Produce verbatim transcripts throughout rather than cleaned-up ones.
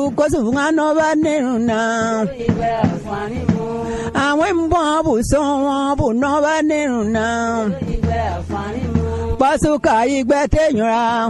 kosu ngano baneruna awe mbabu so bu no baneruna basuka igbete nyura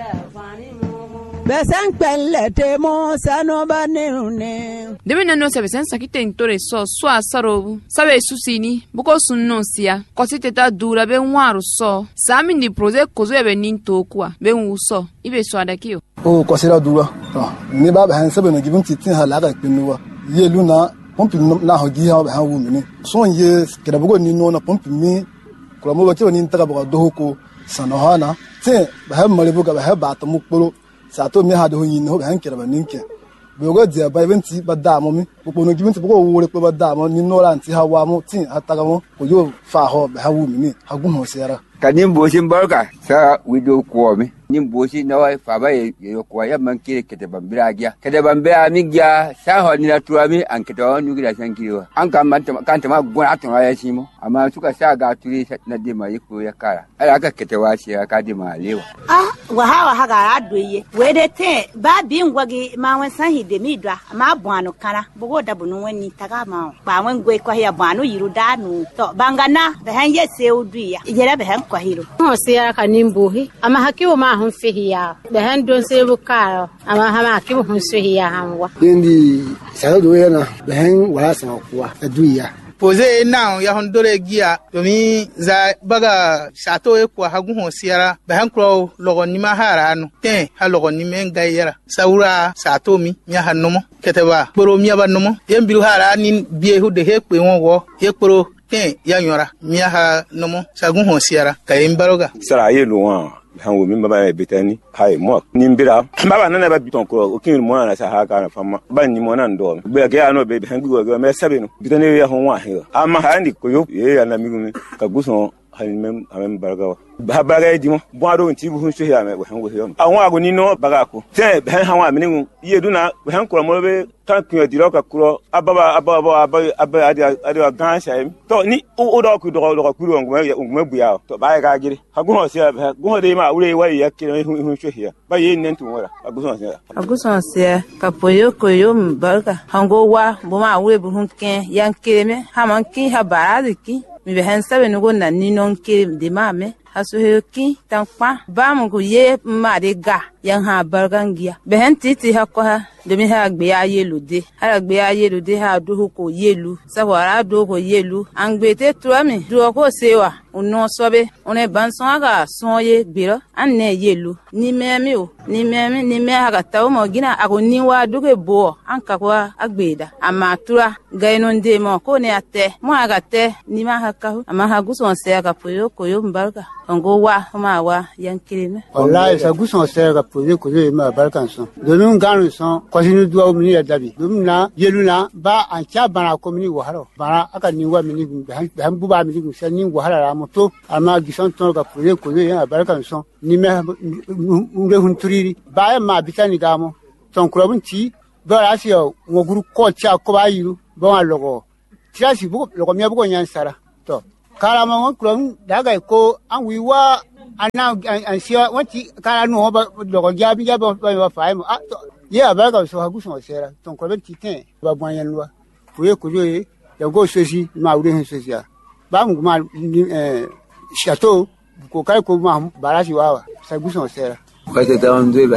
besen pellete mo sano banerune debe no se besen sakite intore so so asaro sabe susini buko sunno sia kosite ta dura be nwaru so sami ni projet kozo ebe ninto kwa be wuso ibe so adakio o kosira dura ni ba ba sabe no gibin titin halaka pinuwa ye luna pompi na hogi ha ba wu mini so ye keda bugo ni no na pompi mi kula mo ba ke ni ntaka ba do ko sanohana te ba ha mari buga ba ha ba ta mukporo sato mi ha do yin no ba han keda ba ninke bogo dia ba eventi ba da mo mi popo no gibin ti bugo wo re pe ba da mo ni no ran ti ha wa mo tin ataga mo ko yo fa ho ba ha wu mini ha gu ho sera kanin boshin barka sa wido ko mi nin boshi na wai fa ba yo ko ya man kire kete bambira gya kete bambira mi gya sa ho ni na tuwa mi an kete wa nu gida san kiriwa an kan man kan ta ma gon atun ya shi mo amma suka sa ga turi na de ma yiko ya kara ala aka kete wa shi ka de ma lewa ah wa ha wa ha ga adoye we de te ba bi ngwagi ma wan san hi de mi dwa ma bwanu kana bugo da bunu wani taga ma ba wan gwe ko ya bwanu yiru danu to bangana da han ye se uduya ijera be han ko hiro mo se ya kanimbuhi ama hakiwo ma hun fihiya da han don se bukaro ama hama hakiwo hun fihiya hanwa indi salo do yana da han wala san kuwa aduya Pose now ya hondore gia domi za baga shato e kwa hagu ho siara ba han kro logo ni mahara anu te ha logo ni men gayera saura shato mi nya hanomo keteba boro mi aba nomo yembiru hara ni biehu de he pe won wo ye kro te ya nyora mi ha nomo sagu ho siara kayim baroga sara ye luwa han wo min baba betani hay mo nimbira baba nana ba biton ko o kin mo na sa ha ka na fama ba ni mo na ndo be ga ya no be han gwo go me sabe no bitani ya hon wa he amma handi ko yo ye ya na mi gumi ka guson han mem amem barga ba baga di mo bo ado nti bu hun so ya me han wo he yo awon ago ni no baga ko te han han wa mi ni ye du na han ko mo be tan ku di ro ka kuro ababa ababa ababa adi adi gan sha to ni o do ku do do ku ro ngwe ngwe bu ya to ba ga gire ha gu ho sia ba gu ho de ma ure wa ya ki hun so ya ba ye nen tu wora aguson sia aguson sia ka poyo koyo mbarka hango wa bo ma ure bu hun ken yan kireme ha man ki ha baraziki mi be han sabe no go na ni non ki de mame hasuhoki tankpa ba mu ku ye ma de ga yan ha bargangia be han titi ha ko ha de mi ha gbe aye lude ha gbe aye lude ha du ko yelu sawara do ko yelu angbete tuami du ko sewa uno sobe one banson aga sonye gbero anne yelu ni memi o ni memi ni me ha tawo mo gina ago ni wa duke bo anka kwa agbeda ama tura gaino nde mo ko ne ate mo aga te ni ma ha ka ama ha guson se aga poyo koyo mbarka ngo wa ma wa yankirime wallahi sa guson se aga poyo koyo ma barkan son domin ganu son ko sinu duwa mi ya dabi domin na yeluna ba an cha bana ko mi wa haro bara aka ni wa mi ni han buba mi ni se ni wa hara moto ama gison ton ga poyo koyo ya barkan son ni me nge hunturi ba ma bitani gamo ton krobun ti ba asio ngoguru ko cha ko ba yiru ba logo tiasi bu logo mi bu nyan sara to kala ma won krobun daga ko an wiwa ana an sia wanti kala no ba logo jabi jabo ba fa mo to ye abaga so hagu so sera ton krobun ti ten ba gwanyan lwa fuye ko ye ya go sosi ma wure hin sosia ba mu ma eh chateau ko kai ko ma barasi wawa sa guson sera kwate da on